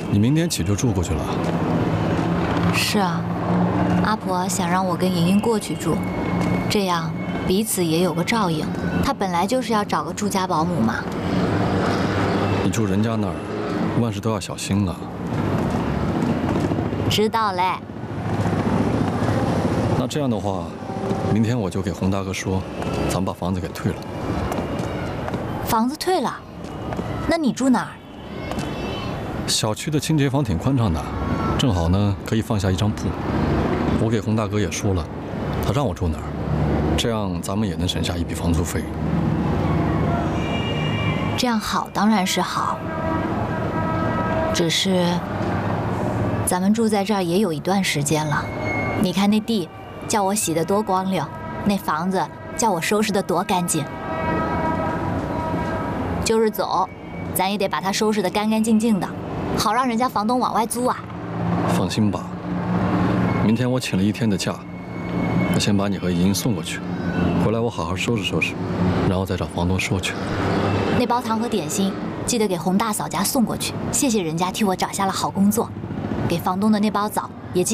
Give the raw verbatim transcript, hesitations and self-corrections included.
你明天起就住过去了？ 是啊，阿婆想让我跟莹莹过去住，这样彼此也有个照应。她本来就是要找个住家保姆嘛。 你住人家那儿，万事都要小心啊。 知道嘞。 那这样的话，明天我就给洪大哥说，咱们把房子给退了。 房子退了？那你住哪儿？ 小区的清洁房挺宽敞的，正好呢可以放下一张铺。我给洪大哥也说了，他让我住哪儿，这样咱们也能省下一笔房租费。 这样好当然是好，只是咱们住在这儿也有一段时间了。你看那地叫我洗得多光溜，那房子叫我收拾得多干净。就是走，咱也得把它收拾得干干净净的，好让人家房东往外租啊。 放心吧，明天我请了一天的假，我先把你和莹莹送过去，回来我好好收拾收拾，然后再找房东说去。 那包糖和点心记得给洪大嫂家送过去，谢谢人家替我找下了好工作。给房东的那包枣